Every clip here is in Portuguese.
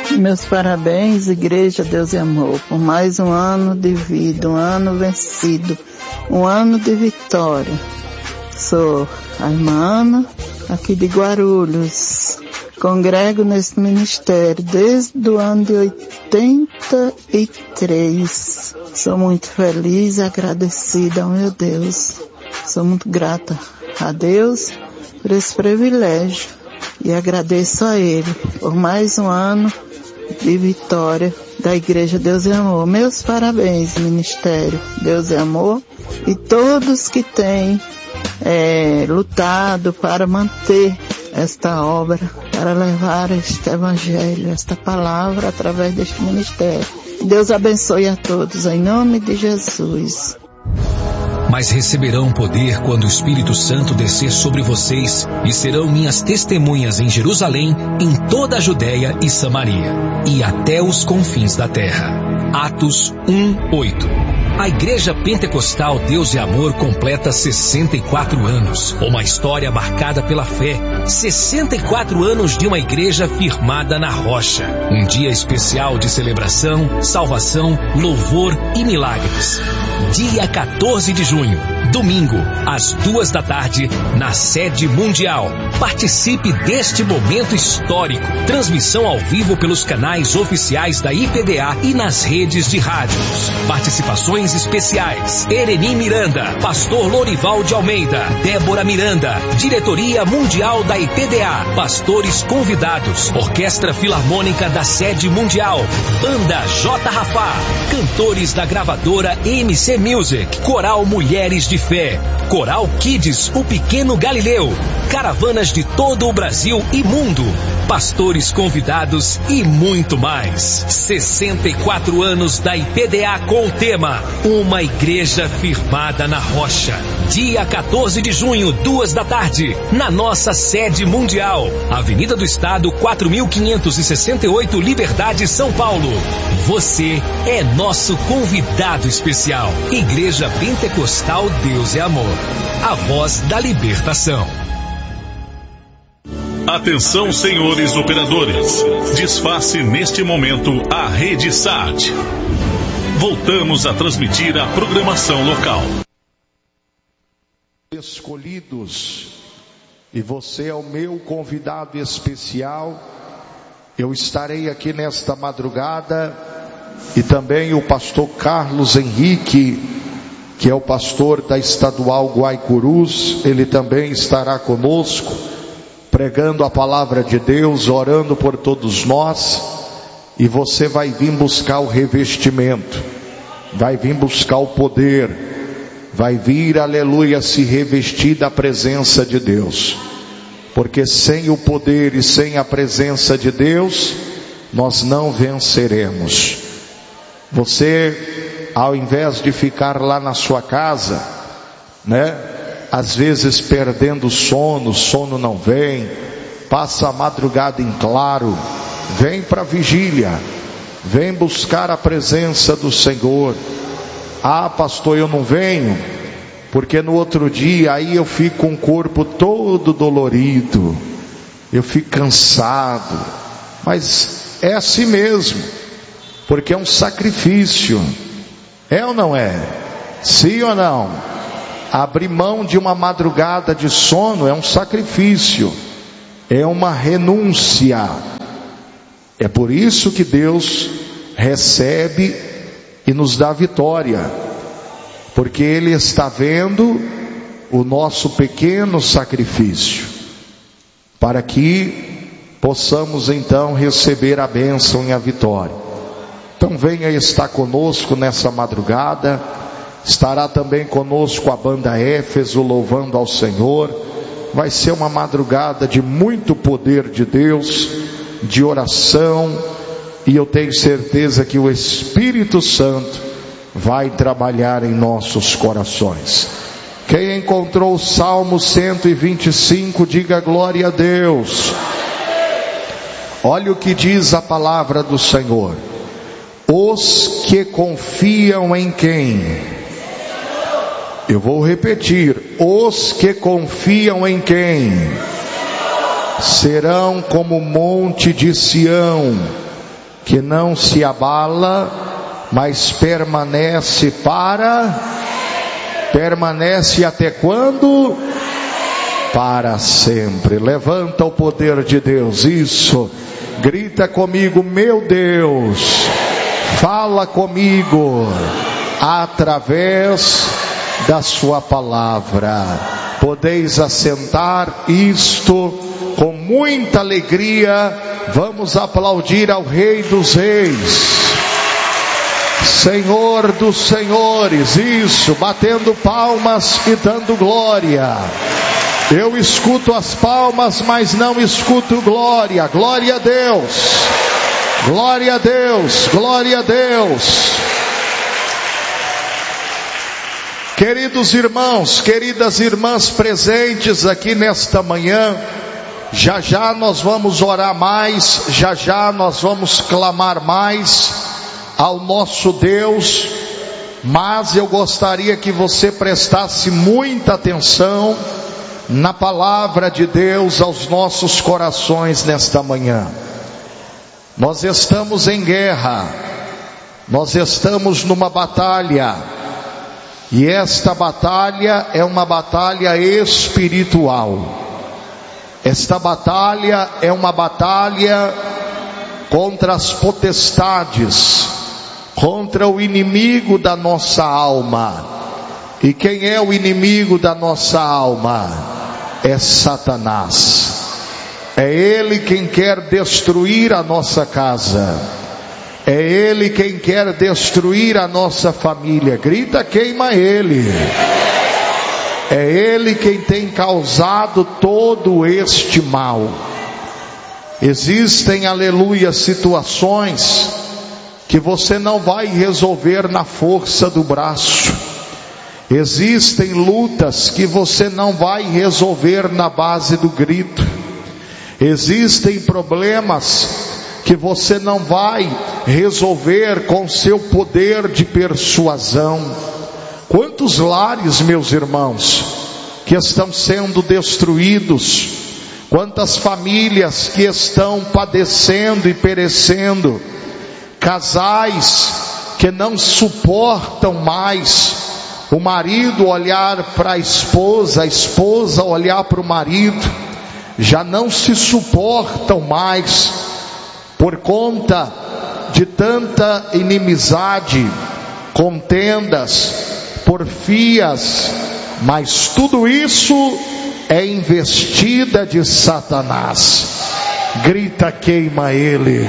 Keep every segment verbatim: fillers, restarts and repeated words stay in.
Meus parabéns, Igreja Deus e Amor, por mais um ano de vida, um ano vencido, um ano de vitória. Sou a irmã Ana, aqui de Guarulhos. Congrego nesse ministério desde o ano de oitenta e três. Sou muito feliz e agradecida ao meu Deus. Sou muito grata a Deus por esse privilégio e agradeço a Ele por mais um ano de vitória da Igreja Deus e Amor. Meus parabéns, Ministério Deus e Amor, e todos que têm é, lutado para manter esta obra, para levar este Evangelho, esta palavra através deste ministério. Deus abençoe a todos, em nome de Jesus. Mas receberão poder quando o Espírito Santo descer sobre vocês e serão minhas testemunhas em Jerusalém, em toda a Judéia e Samaria, e até os confins da terra. Atos um, oito. A Igreja Pentecostal Deus e Amor completa sessenta e quatro anos. Uma história marcada pela fé. sessenta e quatro anos de uma igreja firmada na rocha. Um dia especial de celebração, salvação, louvor e milagres. Dia quatorze de junho, domingo, às duas da tarde, na sede mundial. Participe deste momento histórico. Transmissão ao vivo pelos canais oficiais da I P D A e nas redes de rádios. Participações especiais: Ereni Miranda, Pastor Lorival de Almeida, Débora Miranda, Diretoria Mundial da I P D A, pastores convidados, Orquestra Filarmônica da Sede Mundial, Banda J. Rafá, cantores da gravadora M C Music, Coral Mulheres de Fé, Coral Kids, o Pequeno Galileu, caravanas de todo o Brasil e mundo, pastores convidados e muito mais. sessenta e quatro anos da I P D A com o tema Uma Igreja Firmada na Rocha. Dia quatorze de junho, duas da tarde, na nossa sede mundial, Avenida do Estado, quatro mil quinhentos e sessenta e oito, Liberdade, São Paulo. Você é nosso convidado especial. Igreja Pentecostal Deus e Amor, a voz da libertação. Atenção, senhores operadores. Desface neste momento a rede S A T. Voltamos a transmitir a programação local. Escolhidos, e você é o meu convidado especial. Eu estarei aqui nesta madrugada, e também o pastor Carlos Henrique, que é o pastor da Estadual Guaicurus, ele também estará conosco, pregando a palavra de Deus, orando por todos nós, e você vai vir buscar o revestimento, vai vir buscar o poder, vai vir, aleluia, se revestir da presença de Deus, porque sem o poder e sem a presença de Deus, nós não venceremos. Você, ao invés de ficar lá na sua casa, né, às vezes perdendo o sono, o sono não vem, passa a madrugada em claro, vem para a vigília, vem buscar a presença do Senhor. Ah, pastor, eu não venho, porque no outro dia aí eu fico com o corpo todo dolorido, eu fico cansado. Mas é assim mesmo, porque é um sacrifício. É ou não é? Sim ou não? Abrir mão de uma madrugada de sono é um sacrifício, é uma renúncia. É por isso que Deus recebe e nos dá vitória, porque Ele está vendo o nosso pequeno sacrifício, para que possamos então receber a bênção e a vitória. Então venha estar conosco nessa madrugada. Estará também conosco a banda Éfeso, louvando ao Senhor. Vai ser uma madrugada de muito poder de Deus, de oração, e eu tenho certeza que o Espírito Santo vai trabalhar em nossos corações. Quem encontrou o Salmo cento e vinte e cinco, diga glória a Deus. Olha o que diz a palavra do Senhor: os que confiam em quem? Eu vou repetir: os que confiam em quem? Serão como o monte de Sião, que não se abala, mas permanece para... Permanece até quando? Para sempre. Levanta o poder de Deus. Isso. Grita comigo: meu Deus, fala comigo através da sua palavra. Podeis assentar. Isto com muita alegria. Vamos aplaudir ao Rei dos Reis, Senhor dos Senhores. Isso, batendo palmas e dando glória. Eu escuto as palmas, mas não escuto glória. Glória a Deus, glória a Deus, glória a Deus. Queridos irmãos, queridas irmãs presentes aqui nesta manhã, já já nós vamos orar mais, já já nós vamos clamar mais ao nosso Deus, mas eu gostaria que você prestasse muita atenção na palavra de Deus aos nossos corações nesta manhã. Nós estamos em guerra, nós estamos numa batalha, e esta batalha é uma batalha espiritual. Esta batalha é uma batalha contra as potestades, contra o inimigo da nossa alma. E quem é o inimigo da nossa alma? É Satanás. É ele quem quer destruir a nossa casa. É ele quem quer destruir a nossa família. Grita: queima ele. É ele quem tem causado todo este mal. Existem, aleluia, situações que você não vai resolver na força do braço. Existem lutas que você não vai resolver na base do grito. Existem problemas que você não vai resolver com seu poder de persuasão. Quantos lares, meus irmãos, que estão sendo destruídos, quantas famílias que estão padecendo e perecendo, casais que não suportam mais o marido olhar para a esposa, a esposa olhar para o marido, já não se suportam mais por conta de tanta inimizade, contendas, porfias, mas tudo isso é investida de Satanás. Grita: queima ele.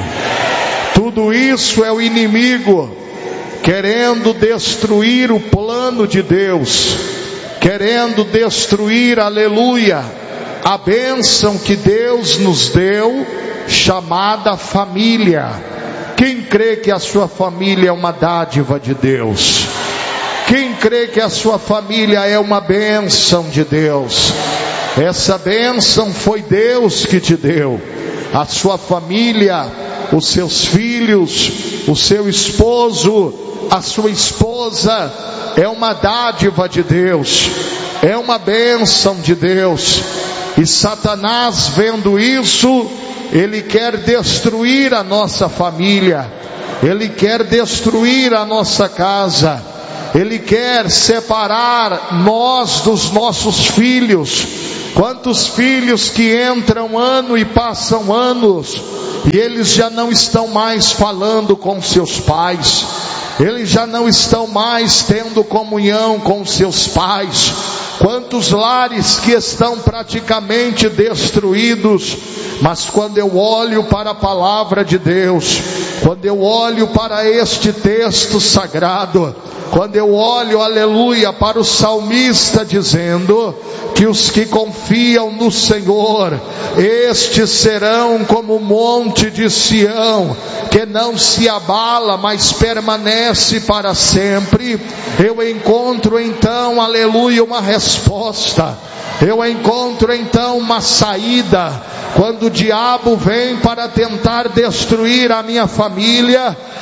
Tudo isso é o inimigo querendo destruir o plano de Deus, querendo destruir, aleluia, a bênção que Deus nos deu, chamada família. Quem crê que a sua família é uma dádiva de Deus? Quem crê que a sua família é uma bênção de Deus? Essa bênção foi Deus que te deu. A sua família, os seus filhos, o seu esposo, a sua esposa, é uma dádiva de Deus, é uma bênção de Deus. E Satanás, vendo isso, ele quer destruir a nossa família, ele quer destruir a nossa casa, ele quer separar nós dos nossos filhos. Quantos filhos que entram ano e passam anos, e eles já não estão mais falando com seus pais, eles já não estão mais tendo comunhão com seus pais. Quantos lares que estão praticamente destruídos. Mas quando eu olho para a palavra de Deus, quando eu olho para este texto sagrado, quando eu olho, aleluia, para o salmista dizendo que os que confiam no Senhor, estes serão como o monte de Sião, que não se abala, mas permanece para sempre. Eu encontro então, aleluia, uma resposta. Eu encontro então uma saída. Quando o diabo vem para tentar destruir a minha família,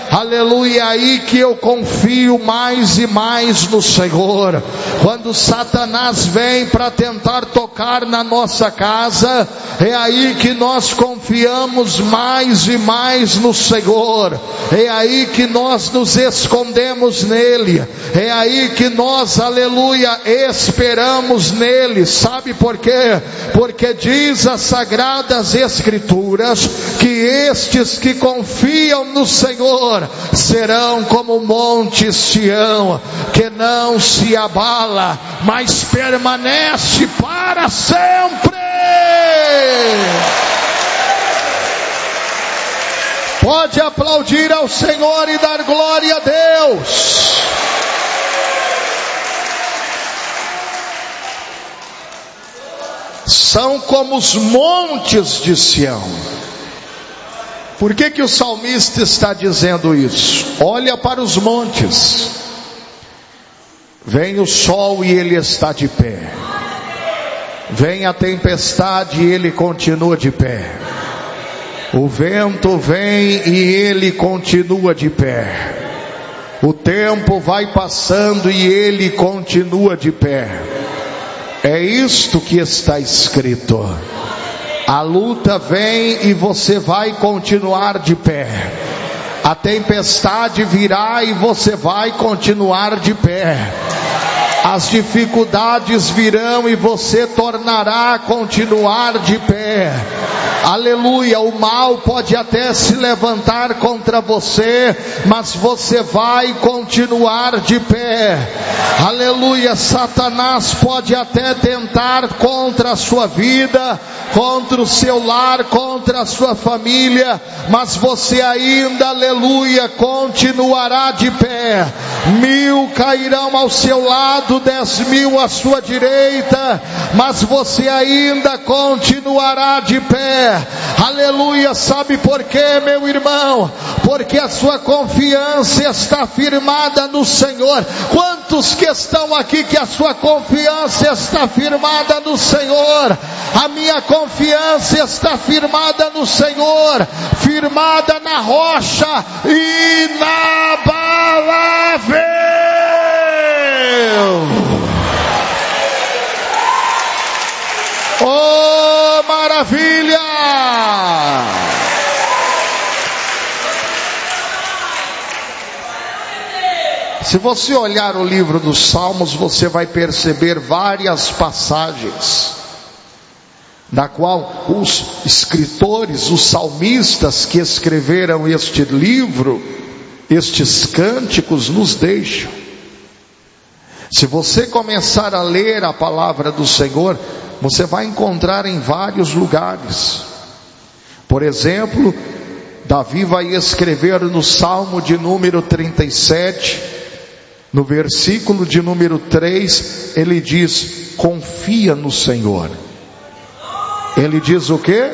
aleluia, é aí que eu confio mais e mais no Senhor. Quando Satanás vem para tentar tocar na nossa casa, é aí que nós confiamos mais e mais no Senhor, é aí que nós nos escondemos nele, é aí que nós, aleluia, esperamos nele. Sabe por quê? Porque diz as Sagradas Escrituras que estes que confiam no Senhor serão como o monte Sião, que não se abala, mas permanece para sempre. Pode aplaudir ao Senhor e dar glória a Deus. São como os montes de Sião. Por que que o salmista está dizendo isso? Olha para os montes. Vem o sol e ele está de pé. Vem a tempestade e ele continua de pé. O vento vem e ele continua de pé. O tempo vai passando e ele continua de pé. É isto que está escrito. A luta vem e você vai continuar de pé. A tempestade virá e você vai continuar de pé. As dificuldades virão e você tornará a continuar de pé. Aleluia, o mal pode até se levantar contra você, mas você vai continuar de pé. Aleluia, Satanás pode até tentar contra a sua vida, contra o seu lar, contra a sua família, mas você ainda, aleluia, continuará de pé. Mil cairão ao seu lado, dez mil à sua direita, mas você ainda continuará de pé. Aleluia, sabe por quê, meu irmão? Porque a sua confiança está firmada no Senhor. Quantos que estão aqui que a sua confiança está firmada no Senhor? A minha confiança está firmada no Senhor, firmada na rocha inabalável. Oh, maravilha! Se você olhar o livro dos Salmos, você vai perceber várias passagens na qual os escritores, os salmistas que escreveram este livro, estes cânticos nos deixam. Se você começar a ler a palavra do Senhor, você vai encontrar em vários lugares. Por exemplo, Davi vai escrever no Salmo de número trinta e sete, no versículo de número três, ele diz: confia no Senhor. Ele diz o quê?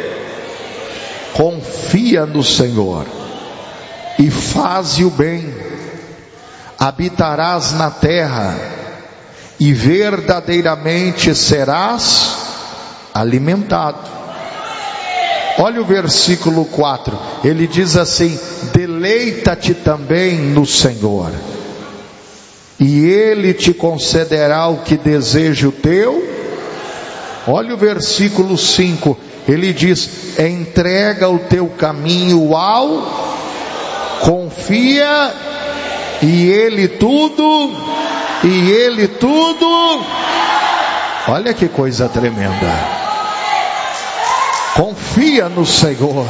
Confia no Senhor e faze o bem, habitarás na terra e verdadeiramente serás alimentado. Olha o versículo quatro, ele diz assim: deleita-te também no Senhor, e Ele te concederá o que deseja o teu. Olha o versículo cinco, ele diz: entrega o teu caminho ao, confia, e Ele tudo, e Ele tudo. Olha que coisa tremenda. Confia no Senhor,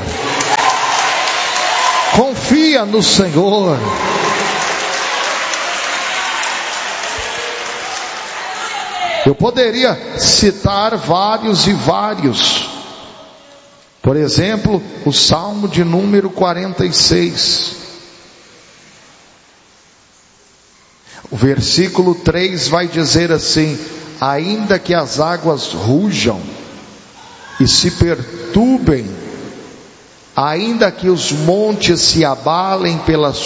confia no Senhor. Eu poderia citar vários e vários. Por exemplo, o Salmo de número quarenta e seis. O versículo três vai dizer assim: ainda que as águas rujam e se perturbem, ainda que os montes se abalem pelas